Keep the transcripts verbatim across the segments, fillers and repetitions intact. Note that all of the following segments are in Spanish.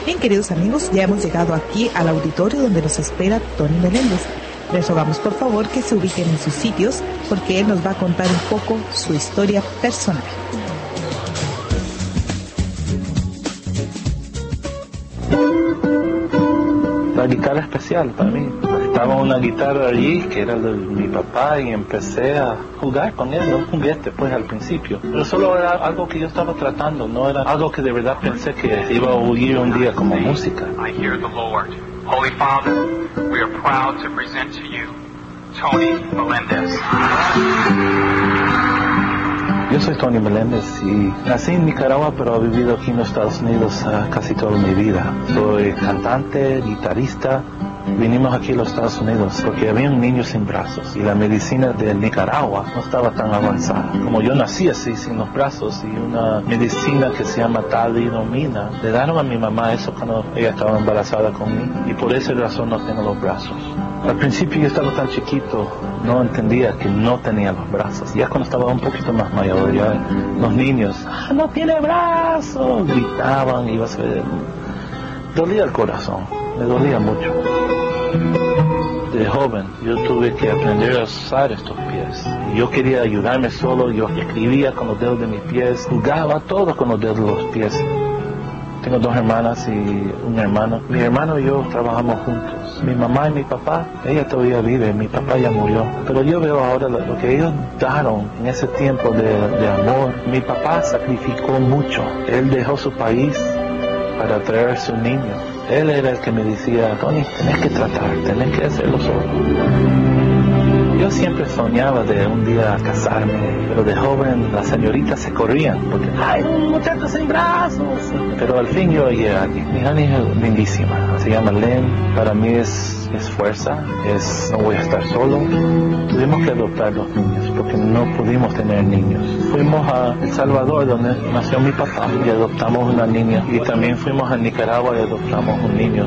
Bien, queridos amigos, ya hemos llegado aquí al auditorio donde nos espera Tony Meléndez. Les rogamos por favor que se ubiquen en sus sitios porque él nos va a contar un poco su historia personal. La guitarra especial para mí. Estaba una guitarra allí que era de mi papá y empecé a jugar con él, un juguete pues al principio. Pero solo era algo que yo estaba tratando, no era algo que de verdad pensé que iba a oír un día como música. I hear the Lord. Holy Father, we are proud to present to you Tony Meléndez. Yo soy Tony Meléndez y nací en Nicaragua, pero he vivido aquí en los Estados Unidos uh, casi toda mi vida. Soy cantante, guitarrista. Vinimos aquí a los Estados Unidos porque había un niño sin brazos y la medicina de Nicaragua no estaba tan avanzada. Como yo nací así, sin los brazos, y una medicina que se llama talidomida, le dieron a mi mamá eso cuando ella estaba embarazada conmigo y por esa razón no tengo los brazos. Al principio yo estaba tan chiquito, no entendía que no tenía los brazos. Ya cuando estaba un poquito más mayor, ya los niños, ¡ah, no tiene brazos!, gritaban, iba a ser... Dolía el corazón, me dolía mucho. De joven yo tuve que aprender a usar estos pies. Yo quería ayudarme solo, yo escribía con los dedos de mis pies, jugaba todo con los dedos de los pies. Tengo dos hermanas y un hermano. Mi hermano y yo trabajamos juntos. Mi mamá y mi papá, ella todavía vive, mi papá ya murió. Pero yo veo ahora lo, lo que ellos daron en ese tiempo de, de amor. Mi papá sacrificó mucho. Él dejó su país para traer a su niño. Él era el que me decía, Tony, tenés que tratar, tenés que hacerlo solo. Yo siempre soñaba de un día casarme, pero de joven las señoritas se corrían, porque ¡ay, un muchacho sin brazos! Pero al fin yo llegué aquí. Mi honey es lindísima, se llama Lynn, para mí es, es fuerza, es no voy a estar solo. Tuvimos que adoptar los niños, porque no pudimos tener niños. Fuimos a El Salvador, donde nació mi papá, y adoptamos una niña, y también fuimos a Nicaragua y adoptamos un niño.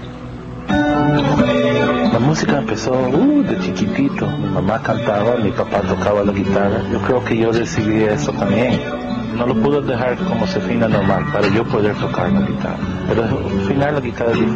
La música empezó uh, de chiquitito. Mi mamá cantaba, mi papá tocaba la guitarra. Yo creo que yo recibí eso también. No lo pude dejar como se fina normal para yo poder tocar la guitarra. Pero al final la guitarra es